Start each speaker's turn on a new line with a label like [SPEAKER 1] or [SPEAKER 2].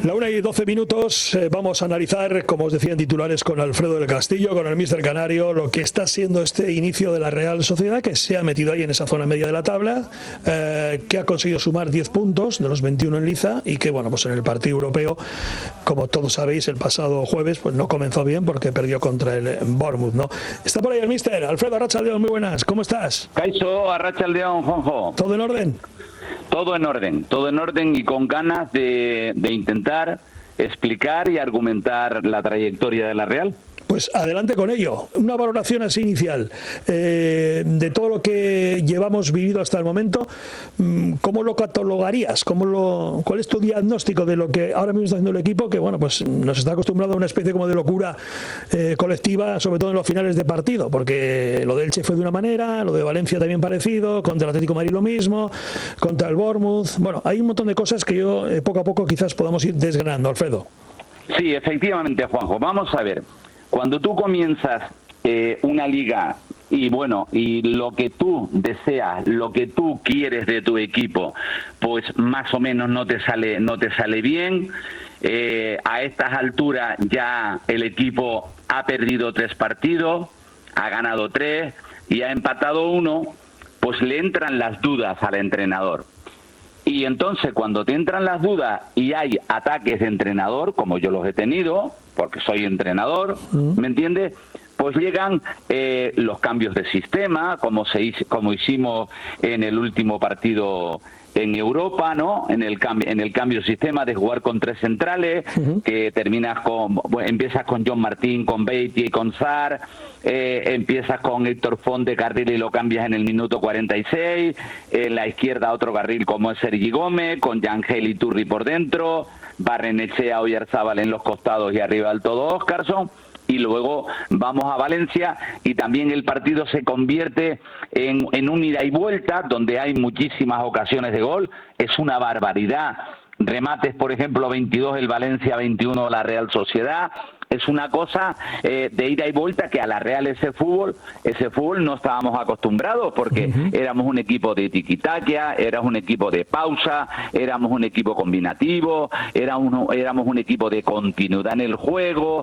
[SPEAKER 1] La 1:12, vamos a analizar, como os decía en titulares, con Alfredo del Castillo, con el míster canario, lo que está siendo este inicio de la Real Sociedad, que se ha metido ahí en esa zona media de la tabla, que ha conseguido sumar 10 puntos de los 21 en liza y que, bueno, pues en el partido europeo, como todos sabéis, el pasado jueves, pues no comenzó bien porque perdió contra el Bournemouth, ¿no? Está por ahí el míster, Alfredo Arrachaldeón, muy buenas, ¿cómo estás?
[SPEAKER 2] Caixo, Arrachaldeón, Juanjo.
[SPEAKER 1] ¿Todo en orden?
[SPEAKER 2] Todo en orden y con ganas de intentar explicar y argumentar la trayectoria de la Real.
[SPEAKER 1] Pues adelante con ello. Una valoración así inicial de todo lo que llevamos vivido hasta el momento. ¿Cómo lo catalogarías? ¿Cuál es tu diagnóstico de lo que ahora mismo está haciendo el equipo? Que bueno, pues nos está acostumbrado a una especie como de locura colectiva, sobre todo en los finales de partido, porque lo del Elche fue de una manera, lo de Valencia también parecido, contra el Atlético de Madrid lo mismo, contra el Bournemouth. Bueno, hay un montón de cosas que yo poco a poco quizás podamos ir desgranando, Alfredo.
[SPEAKER 2] Sí, efectivamente, Juanjo. Vamos a ver. Cuando tú comienzas una liga y bueno, y lo que tú deseas, lo que tú quieres de tu equipo, pues más o menos no te sale bien. A estas alturas ya el equipo ha perdido 3 partidos, ha ganado 3 y ha empatado 1, pues le entran las dudas al entrenador. Y entonces cuando te entran las dudas y hay ataques de entrenador, como yo los he tenido, porque soy entrenador, ¿me entiendes? Pues llegan los cambios de sistema, como hicimos en el último partido en Europa, ¿no? En el cambio de sistema de jugar con 3 centrales, que empiezas con John Martín, con Beatty y con Sarr, empiezas con Héctor Font de carril y lo cambias en el minuto 46, en la izquierda otro carril como es Sergi Gómez, con Yangel y Turri por dentro, Barrenechea, Oyarzábal en los costados y arriba del todo Óscarson. Y luego vamos a Valencia y también el partido se convierte en un ida y vuelta donde hay muchísimas ocasiones de gol. Es una barbaridad. Remates, por ejemplo, 22 el Valencia, 21 la Real Sociedad. Es una cosa de ida y vuelta que a la Real ese fútbol no estábamos acostumbrados porque éramos un equipo de tiquitaquia, éramos un equipo de pausa, éramos un equipo combinativo, éramos un equipo de continuidad en el juego,